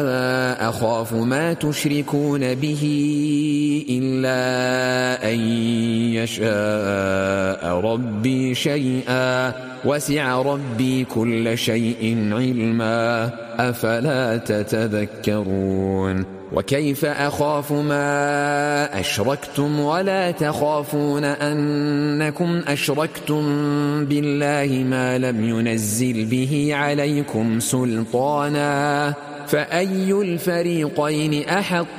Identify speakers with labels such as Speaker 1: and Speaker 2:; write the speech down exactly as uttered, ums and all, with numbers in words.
Speaker 1: أخاف ما تشركون به إلا أن يشاء ربي شيئا وسع ربي كل شيء علما أفلا تتذكرون وكيف أخاف ما أشركتم ولا تخافون أنكم أشركتم بالله ما لم ينزل به عليكم سلطانا فأي الفريقين أحق